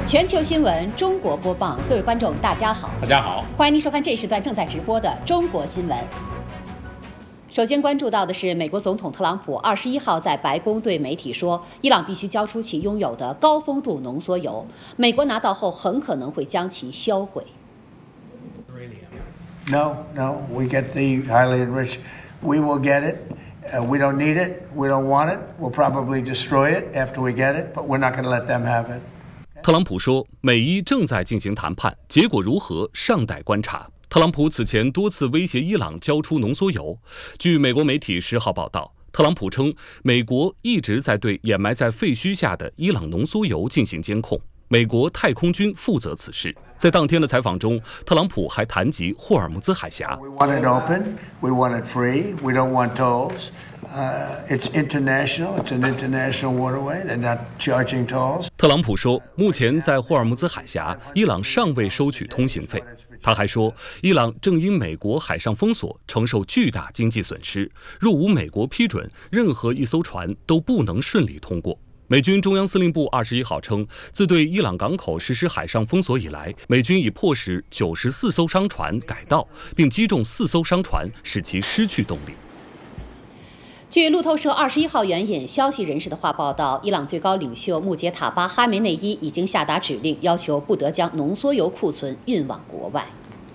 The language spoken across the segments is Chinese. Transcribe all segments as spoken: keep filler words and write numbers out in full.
全球新闻中国播报，各位观众，大家好， 大家好， 欢迎您收看这一时段正在直播的中国新闻。首先关注到的是，美国总统特朗普二十一号在白宫对媒体说，伊朗必须交出其拥有的高丰度浓缩铀，美国拿到后很可能会将其销毁。 No, no, we get the highly enriched. We will get it. Uh, we don't need it. We don't want it. We'll probably destroy it after we get it, but we're not going to let them have it. 特朗普说，美伊正在进行谈判，结果如何尚待观察。特朗普此前多次威胁伊朗交出浓缩铀。据美国媒体十号报道，特朗普称，美国一直在对掩埋在废墟下的伊朗浓缩铀进行监控，美国太空军负责此事。在当天的采访中，特朗普还谈及霍尔木兹海峡。 We want it open. We want it free. We don't want tolls. Uh, it's international. It's an international waterway. They're not charging tolls. 特朗普说，目前在霍尔木兹海峡，伊朗尚未收取通行费。他还说，伊朗正因美国海上封锁承受巨大经济损失，若无美国批准，任何一艘船都不能顺利通过。美军中央司令部二十一号称，自对伊朗港口实施海上封锁以来，美军已迫使九十四艘商船改道，并击中四艘商船，使其失去动力。 据路透社二十一号援引消息人士的话报道，伊朗最高领袖穆杰塔巴·哈梅内伊已经下达指令，要求不得将浓缩铀库存运往国外。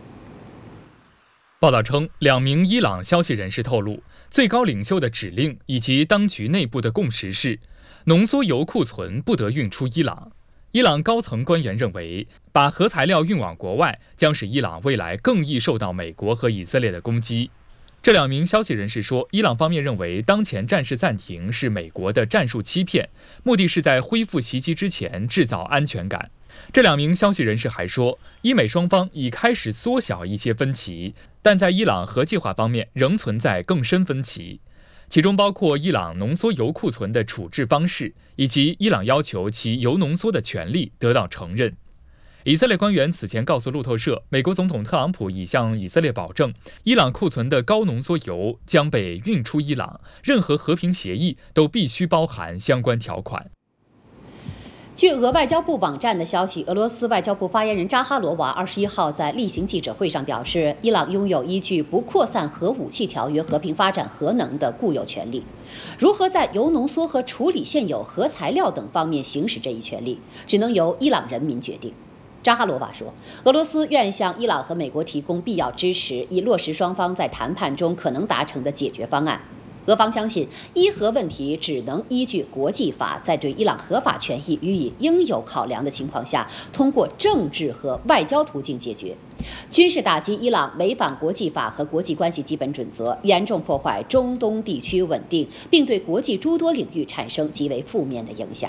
报道称，两名伊朗消息人士透露，最高领袖的指令以及当局内部的共识是，浓缩铀库存不得运出伊朗。伊朗高层官员认为，把核材料运往国外将使伊朗未来更易受到美国和以色列的攻击。这两名消息人士说，伊朗方面认为当前战事暂停是美国的战术欺骗，目的是在恢复袭击之前制造安全感。这两名消息人士还说，伊美双方已开始缩小一些分歧，但在伊朗核计划方面仍存在更深分歧，其中包括伊朗浓缩铀库存的处置方式，以及伊朗要求其铀浓缩的权利得到承认。以色列官员此前告诉路透社，美国总统特朗普已向以色列保证，伊朗库存的高浓缩铀将被运出伊朗，任何和平协议都必须包含相关条款。 据俄外交部网站的消息，俄罗斯外交部发言人扎哈罗娃二十一号在例行记者会上表示，伊朗拥有依据不扩散核武器条约和平发展核能的固有权利。如何在铀浓缩和处理现有核材料等方面行使这一权利，只能由伊朗人民决定。扎哈罗娃说，俄罗斯愿向伊朗和美国提供必要支持，以落实双方在谈判中可能达成的解决方案。俄方相信，伊核问题只能依据国际法，在对伊朗合法权益予以应有考量的情况下，通过政治和外交途径解决。军事打击伊朗违反国际法和国际关系基本准则，严重破坏中东地区稳定，并对国际诸多领域产生极为负面的影响。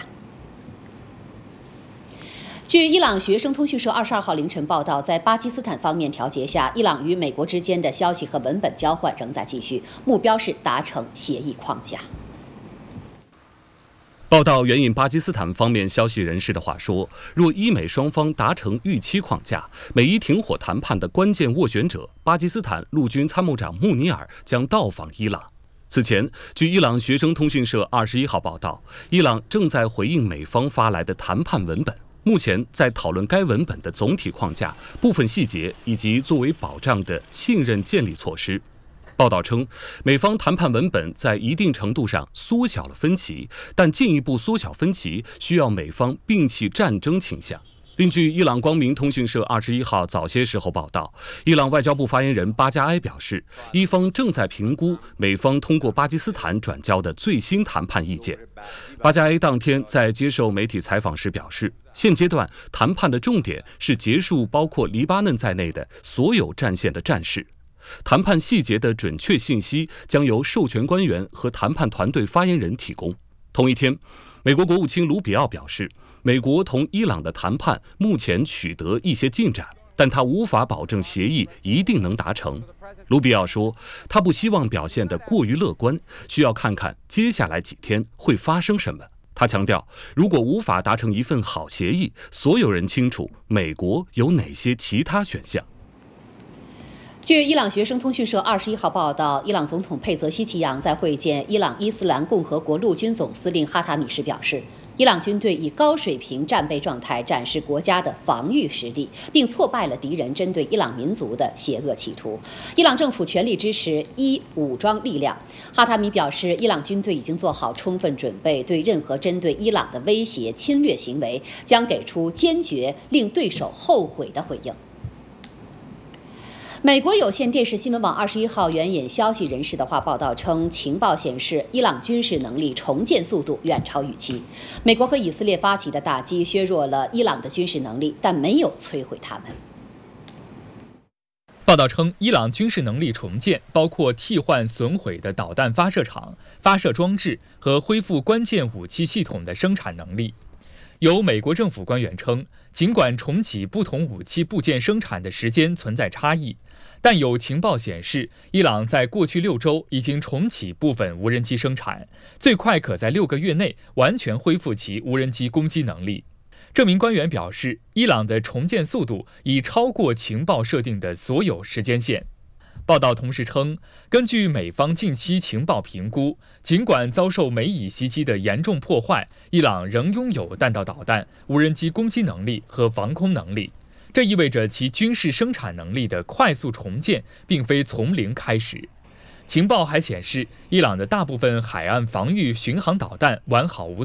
据伊朗学生通讯社二十二号凌晨报道，在巴基斯坦方面调节下，伊朗与美国之间的消息和文本交换仍在继续，目标是达成协议框架。 报道援引巴基斯坦方面消息人士的话说，若伊美双方达成预期框架，美伊停火谈判的关键斡旋者巴基斯坦陆军参谋长穆尼尔将到访伊朗。此前，据伊朗学生通讯社二十一号报道，伊朗正在回应美方发来的谈判文本。目前在讨论该文本的总体框架、部分细节以及作为保障的信任建立措施。报道称，美方谈判文本在一定程度上缩小了分歧，但进一步缩小分歧需要美方摒弃战争倾向。另据伊朗光明通讯社二十一号早些时候报道，伊朗外交部发言人巴加埃表示，伊方正在评估美方通过巴基斯坦转交的最新谈判意见。巴加埃当天在接受媒体采访时表示，现阶段谈判的重点是结束包括黎巴嫩在内的所有战线的战事。谈判细节的准确信息将由授权官员和谈判团队发言人提供。同一天，美国国务卿卢比奥表示，美国同伊朗的谈判目前取得一些进展，但他无法保证协议一定能达成。卢比奥说，他不希望表现得过于乐观，需要看看接下来几天会发生什么。他强调，如果无法达成一份好协议，所有人清楚美国有哪些其他选项。 据伊朗学生通讯社二十一号报道，伊朗总统佩泽希奇扬在会见伊朗伊斯兰共和国陆军总司令哈塔米时表示， 伊朗军队以高水平战备状态展示国家的防御实力，并挫败了敌人针对伊朗民族的邪恶企图。伊朗政府全力支持伊武装力量。哈塔米表示，伊朗军队已经做好充分准备，对任何针对伊朗的威胁、侵略行为将给出坚决令对手后悔的回应。美国有线电视新闻网二十一号援引消息人士的话报道称，情报显示伊朗军事能力重建速度远超预期。美国和以色列发起的打击削弱了伊朗的军事能力，但没有摧毁他们。 报道称，伊朗军事能力重建包括替换损毁的导弹发射场、发射装置和恢复关键武器系统的生产能力。有美国政府官员称，尽管重启不同武器部件生产的时间存在差异，但有情报显示，伊朗在过去六周已经重启部分无人机生产，最快可在六个月内完全恢复其无人机攻击能力。这名官员表示，伊朗的重建速度已超过情报设定的所有时间线。报道同时称，根据美方近期情报评估，尽管遭受美以袭击的严重破坏，伊朗仍拥有弹道导弹、无人机攻击能力和防空能力。这意味着其军事生产能力的快速重建并非从零开始。情报还显示，伊朗的大部分海岸防御巡航导弹完好无